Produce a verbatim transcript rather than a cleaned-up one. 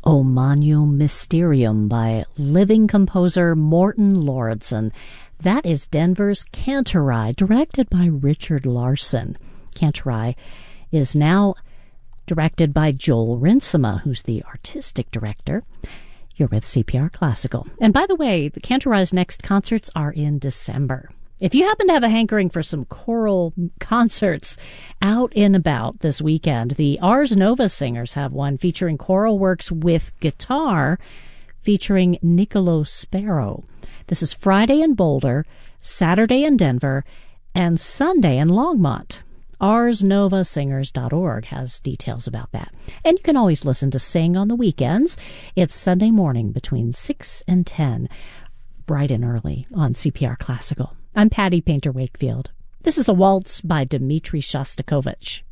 O Magnum Mysterium by living composer Morten Lauridsen. That is Denver's Cantorai, directed by Richard Larson. Cantorai is now directed by Joel Rinsema, who's the artistic director. You're with C P R Classical. And by the way, the Cantorai's next concerts are in December. If you happen to have a hankering for some choral concerts out and about this weekend, the Ars Nova Singers have one featuring choral works with guitar featuring Niccolo Sparrow. This is Friday in Boulder, Saturday in Denver, and Sunday in Longmont. ars nova singers dot org has details about that. And you can always listen to Sing on the weekends. It's Sunday morning between six and ten, bright and early on C P R Classical. I'm Patty Painter Wakefield. This is a waltz by Dmitri Shostakovich.